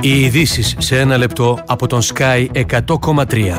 Οι ειδήσεις σε ένα λεπτό από τον Sky 100,3.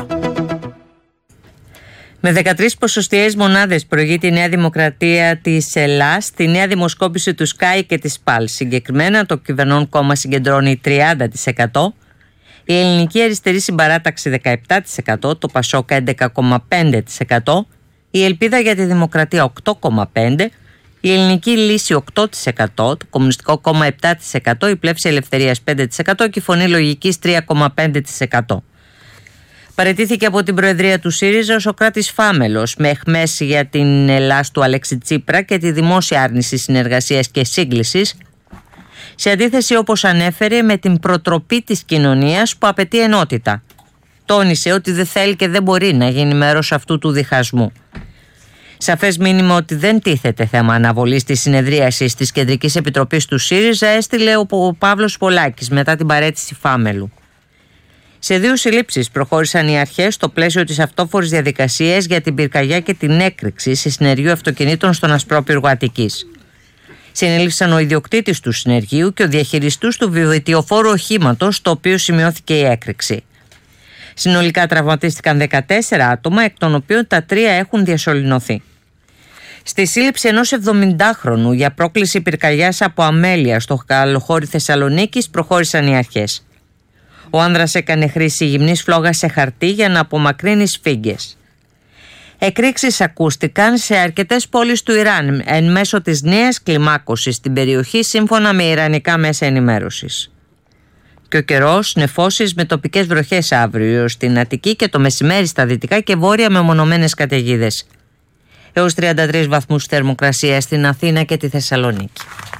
Με 13 ποσοστιαίες μονάδες προηγεί τη Νέα Δημοκρατία της Ελλάς στη νέα δημοσκόπηση του Sky και της ΠΑΛ. Συγκεκριμένα το κυβερνών κόμμα συγκεντρώνει 30%, η Ελληνική Αριστερή Συμπαράταξη 17%, το Πασόκ 11,5%, η Ελπίδα για τη Δημοκρατία 8,5%, η Ελληνική Λύση 8%, το Κομμουνιστικό Κόμμα 7%, η Πλεύση Ελευθερίας 5% και η Φωνή Λογικής 3,5%. Παραιτήθηκε από την Προεδρία του ΣΥΡΙΖΑ ο Σωκράτης Φάμελος με αιχμές για την Ελλάς του Αλέξη Τσίπρα και τη δημόσια άρνηση συνεργασίας και σύγκλησης, σε αντίθεση, όπως ανέφερε, με την προτροπή της κοινωνίας που απαιτεί ενότητα. Τόνισε ότι δεν θέλει και δεν μπορεί να γίνει μέρος αυτού του διχασμού. Σαφές μήνυμα ότι δεν τίθεται θέμα αναβολής της συνεδρίασης της Κεντρικής Επιτροπής του ΣΥΡΙΖΑ έστειλε ο Παύλος Πολάκης μετά την παραίτηση Φάμελου. Σε 2 συλλήψεις προχώρησαν οι αρχές στο πλαίσιο της αυτόφορης διαδικασίας για την πυρκαγιά και την έκρηξη σε συνεργείο αυτοκινήτων στον Ασπρόπυργο Αττικής. Συνέληφθησαν ο ιδιοκτήτης του συνεργείου και ο διαχειριστής του βιοετιοφόρου οχήματος, στο οποίο σημειώθηκε η έκρηξη. Συνολικά τραυματίστηκαν 14 άτομα, εκ των οποίων τα 3 έχουν διασωληνωθεί. Στη σύλληψη ενός 70χρονου για πρόκληση πυρκαγιάς από αμέλεια στο Καλοχώρι Θεσσαλονίκης προχώρησαν οι αρχές. Ο άνδρας έκανε χρήση γυμνής φλόγας σε χαρτί για να απομακρύνει σφίγγες. Εκρήξεις ακούστηκαν σε αρκετές πόλεις του Ιράν εν μέσω της νέας κλιμάκωσης στην περιοχή, σύμφωνα με ιρανικά μέσα ενημέρωσης. Και ο καιρός, νεφώσεις με τοπικές βροχές αύριο στην Αττική και το μεσημέρι στα δυτικά και βόρεια με μονομένες καταιγίδες. Έως 33 βαθμούς θερμοκρασία στην Αθήνα και τη Θεσσαλονίκη.